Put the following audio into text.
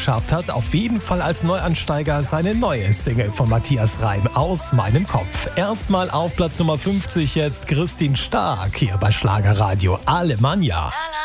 geschafft hat, auf jeden Fall als Neuansteiger seine neue Single von Matthias Reim, Aus meinem Kopf. Erstmal auf Platz Nummer 50 jetzt Christine Stark hier bei Schlagerradio Alemannia.